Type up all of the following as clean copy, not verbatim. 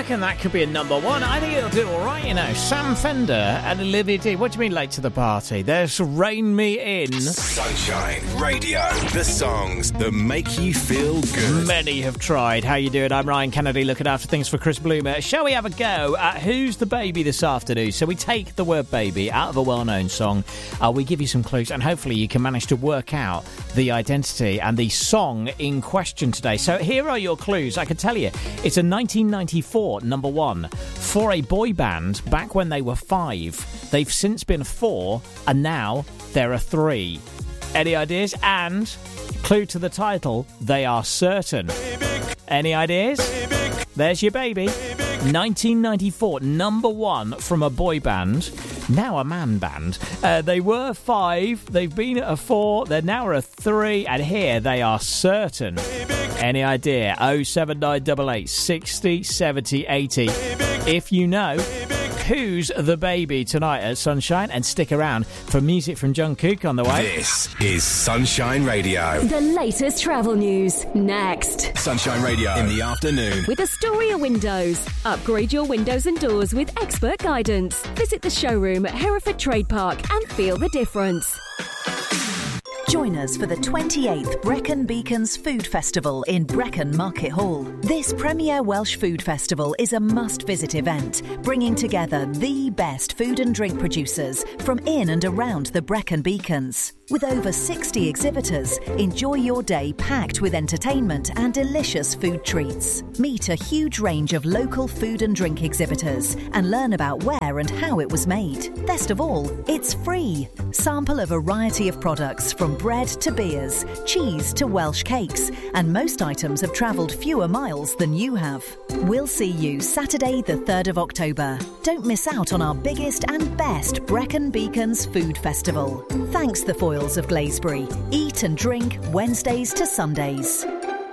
reckon that could be a number one. I think it'll do all right, you know. Sam Fender and Olivia Dean. What do you mean late to the party? There's Rain Me In. Sunshine Radio, the songs that make you feel good. Many have tried. How you doing? I'm Ryan Kennedy, looking after things for Chris Bloomer. Shall we have a go at Who's the Baby this afternoon? So we take the word baby out of a well-known song. We give you some clues, and hopefully you can manage to work out the identity and the song in question today. So here are your clues. I can tell you, it's a 1994 number one for a boy band back when they were 5. They've since been 4, and now there are 3. Any ideas? And clue to the title, they are certain. Any ideas? There's your baby. 1994 number one from a boy band, now a man band. They were 5, they've been at a 4, they're now at a 3, and here they are certain. Any idea? 07988 60 70 80. If you know, Who's the Baby tonight at Sunshine, and stick around for music from Jungkook on the way. This is Sunshine Radio. The latest travel news next. Sunshine Radio in the afternoon. With Astoria Windows. Upgrade your windows and doors with expert guidance. Visit the showroom at Hereford Trade Park and feel the difference. Join us for the 28th Brecon Beacons Food Festival in Brecon Market Hall. This premier Welsh food festival is a must-visit event, bringing together the best food and drink producers from in and around the Brecon Beacons. With over 60 exhibitors, enjoy your day packed with entertainment and delicious food treats. Meet a huge range of local food and drink exhibitors and learn about where and how it was made. Best of all, it's free. Sample a variety of products from bread to beers, cheese to Welsh cakes, and most items have travelled fewer miles than you have. We'll see you Saturday the 3rd of October. Don't miss out on our biggest and best Brecon Beacons Food Festival. Thanks the Foyles of Glaisbury. Eat and drink Wednesdays to Sundays.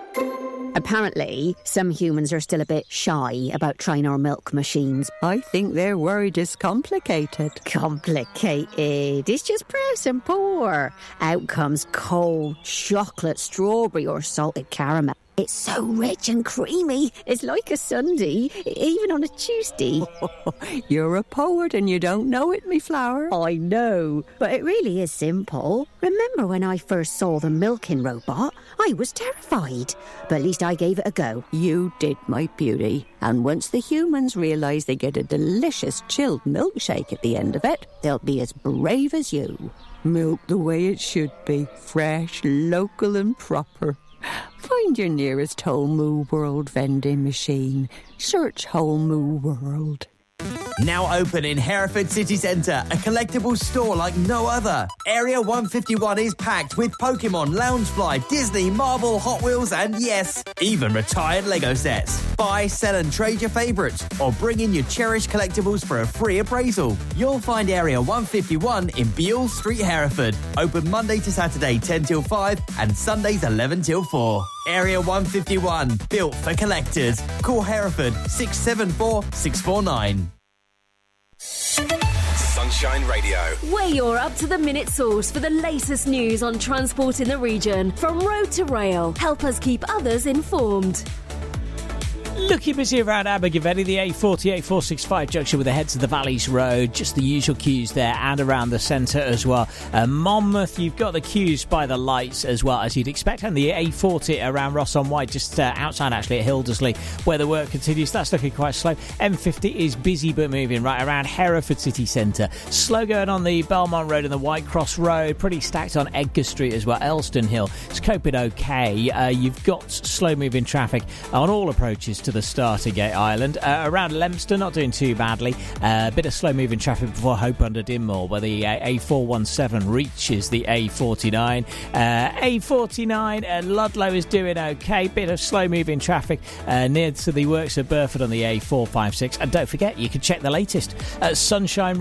Apparently, some humans are still a bit shy about trying our milk machines. I think their word is complicated. Complicated? It's just press and pour. Out comes cold chocolate, strawberry or salted caramel. It's so rich and creamy. It's like a sundae, even on a Tuesday. You're a poet and you don't know it, me flower. I know, but it really is simple. Remember when I first saw the milking robot? I was terrified, but at least I gave it a go. You did, my beauty. And once the humans realise they get a delicious chilled milkshake at the end of it, they'll be as brave as you. Milk the way it should be, fresh, local and proper. Find your nearest Whole Moo World vending machine. Search Whole Moo World. Now open in Hereford City Centre, a collectibles store like no other. Area 151 is packed with Pokemon, Loungefly, Disney, Marvel, Hot Wheels and yes, even retired Lego sets. Buy, sell and trade your favourites or bring in your cherished collectibles for a free appraisal. You'll find Area 151 in Buell Street, Hereford. Open Monday to Saturday 10 till 5 and Sundays 11 till 4. Area 151, built for collectors. Call Hereford 674 649. Sunshine Radio. We're your up-to-the-minute source for the latest news on transport in the region. From road to rail, help us keep others informed. Looking busy around Abergavenny, the A40, A465 junction with the head to the Valleys Road. Just the usual queues there and around the centre as well. Monmouth, you've got the queues by the lights as well as you'd expect. And the A40 around Ross-on-Wye, just outside actually at Hildersley, where the work continues. That's looking quite slow. M50 is busy but moving right around Hereford City Centre. Slow going on the Belmont Road and the White Cross Road. Pretty stacked on Edgar Street as well. Elston Hill, it's coping okay. You've got slow moving traffic on all approaches to the Startergate Island. Around Lempston, not doing too badly. A bit of slow-moving traffic before Hope under Dinmore, where the A417 reaches the A49. A49, Ludlow is doing okay. Bit of slow-moving traffic near to the works of Burford on the A456. And don't forget, you can check the latest at Sunshine